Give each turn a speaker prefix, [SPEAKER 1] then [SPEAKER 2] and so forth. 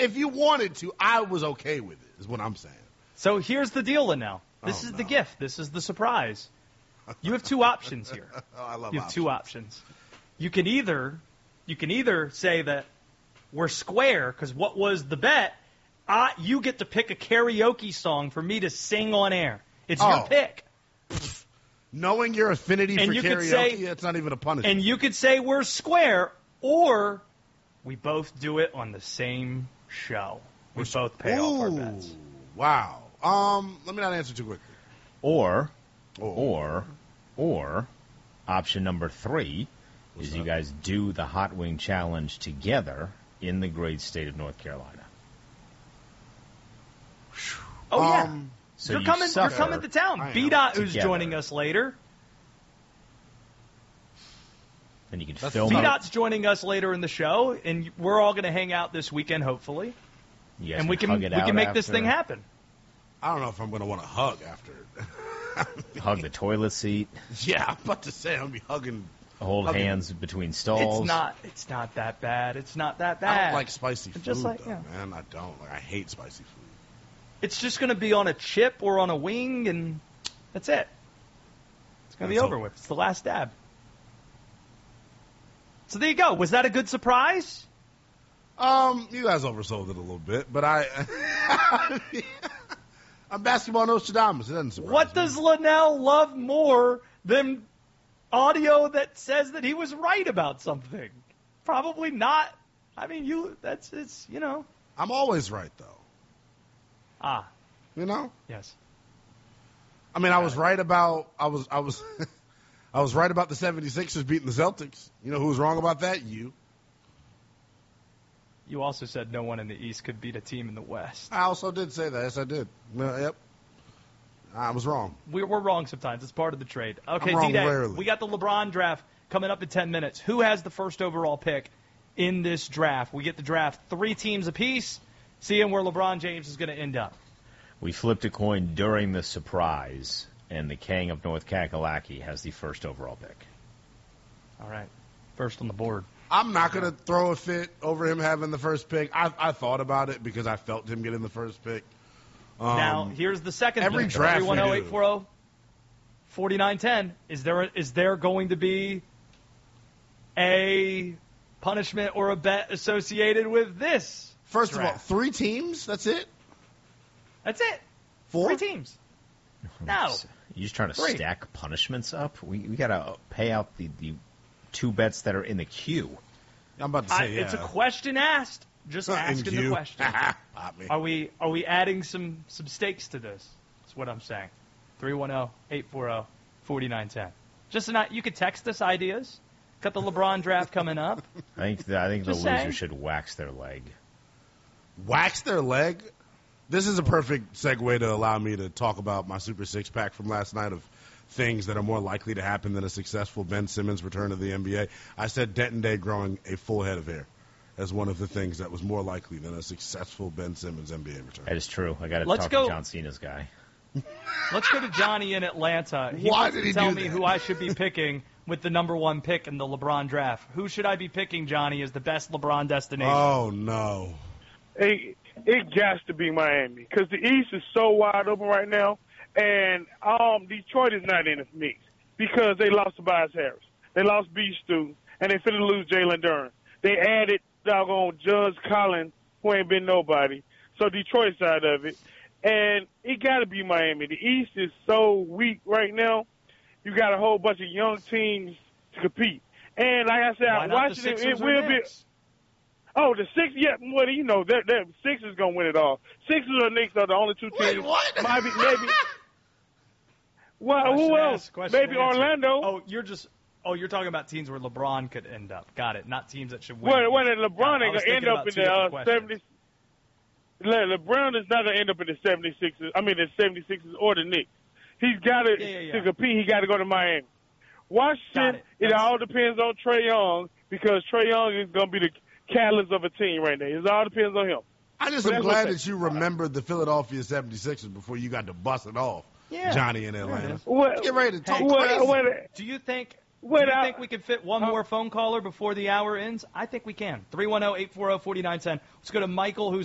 [SPEAKER 1] if you wanted to, I was okay with it, is what I'm saying.
[SPEAKER 2] So here's the deal, Linnell. This is the gift. This is the surprise. You have two options here.
[SPEAKER 1] I love
[SPEAKER 2] You have two options. You can either say that we're square because what was the bet? You get to pick a karaoke song for me to sing on air. It's your pick.
[SPEAKER 1] Knowing your affinity for karaoke, it's not even a punishment.
[SPEAKER 2] And you could say we're square, or we both do it on the same show. We both pay off our bets.
[SPEAKER 1] Wow. Let me not answer too quickly.
[SPEAKER 3] Or option number 3 is you guys do the Hot Wing Challenge together in the great state of North Carolina.
[SPEAKER 2] Oh, yeah.
[SPEAKER 3] So
[SPEAKER 2] you're coming to town. B-Dot, who's joining us later.
[SPEAKER 3] And you can film it.
[SPEAKER 2] B-Dot's joining us later in the show, and we're all going to hang out this weekend, hopefully. And we can make this thing happen.
[SPEAKER 1] I don't know if I'm going to want to hug after it.
[SPEAKER 3] Hug the toilet seat.
[SPEAKER 1] Yeah, I'm about to say I'll be hugging.
[SPEAKER 3] Hold hands between stalls.
[SPEAKER 2] It's not that bad. It's not that
[SPEAKER 1] I
[SPEAKER 2] bad.
[SPEAKER 1] don't like spicy food,
[SPEAKER 2] just like,
[SPEAKER 1] man. I don't. I hate spicy food.
[SPEAKER 2] It's just going to be on a chip or on a wing, and that's it. It's going to be over with. It's the last dab. So there you go. Was that a good surprise?
[SPEAKER 1] You guys oversold it a little bit, but I'm basketball Nostradamus. It doesn't surprise me.
[SPEAKER 2] What does Linnell love more than audio that says that he was right about something? Probably not. I mean, it's.
[SPEAKER 1] I'm always right, though. You know?
[SPEAKER 2] Yes.
[SPEAKER 1] I mean, I was right about I was I was right about the 76ers beating the Celtics. You know who was wrong about that? You.
[SPEAKER 2] You also said no one in the East could beat a team in the West.
[SPEAKER 1] I also did say that. Yes, I did. Yep. I was wrong.
[SPEAKER 2] We're wrong sometimes. It's part of the trade. Okay,
[SPEAKER 1] I'm wrong
[SPEAKER 2] D-Day,
[SPEAKER 1] rarely.
[SPEAKER 2] we got the LeBron draft coming up in 10 minutes. Who has the first overall pick in this draft? We get to draft 3 teams apiece, seeing where LeBron James is going to end up.
[SPEAKER 3] We flipped a coin during the surprise, and the King of North Kakalaki has the first overall pick.
[SPEAKER 2] All right. First on the board.
[SPEAKER 1] I'm not going to throw a fit over him having the first pick. I thought about it because I felt him getting the first pick.
[SPEAKER 2] Now, here's the second
[SPEAKER 1] every
[SPEAKER 2] pick.
[SPEAKER 1] draft
[SPEAKER 2] 310-840-4910. Is there going to be a punishment or a bet associated with this?
[SPEAKER 1] First
[SPEAKER 2] draft?
[SPEAKER 1] of all, 3 teams? That's it?
[SPEAKER 2] That's it.
[SPEAKER 1] 4?
[SPEAKER 2] 3 teams. No.
[SPEAKER 3] You just trying to
[SPEAKER 2] 3.
[SPEAKER 3] stack punishments up? We got to pay out the 2 bets that are in the queue.
[SPEAKER 1] I'm about to say, yeah.
[SPEAKER 2] It's a question asked. Just asking the question. Are we adding some stakes to this? That's what I'm saying. 310-840-4910. Just you could text us ideas. Got the LeBron draft coming up.
[SPEAKER 3] I think the loser
[SPEAKER 2] saying.
[SPEAKER 3] should wax their leg.
[SPEAKER 1] Wax their leg? This is a perfect segue to allow me to talk about my Super Six-Pack from last night of things that are more likely to happen than a successful Ben Simmons return to the NBA. I said Denton Day growing a full head of hair as one of the things that was more likely than a successful Ben Simmons NBA return.
[SPEAKER 3] That is true. I got to talk to John Cena's guy.
[SPEAKER 2] Let's go to Johnny in Atlanta.
[SPEAKER 1] Why did he
[SPEAKER 2] tell
[SPEAKER 1] do
[SPEAKER 2] me
[SPEAKER 1] that?
[SPEAKER 2] who I should be picking with the number 1 pick in the LeBron draft. Who should I be picking, Johnny, as the best LeBron destination?
[SPEAKER 1] Oh, no.
[SPEAKER 4] It has to be Miami because the East is so wide open right now, and Detroit is not in the mix because they lost Tobias Harris. They lost B. Stu, and they finna lose Jalen Duren. They added doggone Judge Collins, who ain't been nobody. So Detroit side of it. And it got to be Miami. The East is so weak right now. You got a whole bunch of young teams to compete. And like I said,
[SPEAKER 2] Why not the
[SPEAKER 4] Washington,
[SPEAKER 2] Sixers
[SPEAKER 4] it will
[SPEAKER 2] or
[SPEAKER 4] be.
[SPEAKER 2] Knicks?
[SPEAKER 4] Oh, the Sixers, yeah, well, you know, the Sixers going to win it all. Sixers or Knicks are the only 2 teams.
[SPEAKER 1] Wait, what?
[SPEAKER 4] Maybe. Well, who else? Maybe Orlando.
[SPEAKER 2] You're talking about teams where LeBron could end up. Got it. Not teams that should win.
[SPEAKER 4] Well, LeBron ain't going to end up in the 70s. LeBron is not going to end up in the 76ers. I mean, the 76ers or the Knicks. He's got to compete. He got to go to Miami. Washington, it all depends on Trae Young because Trae Young is going to be the catalyst of a team right now. It all depends on him.
[SPEAKER 1] I just am glad that you remembered the Philadelphia 76ers before you got to bust it off, Johnny in Atlanta. Get ready to talk crazy.
[SPEAKER 2] Do you think we can fit one more phone caller before the hour ends? I think we can. 310-840-4910. Let's go to Michael, who's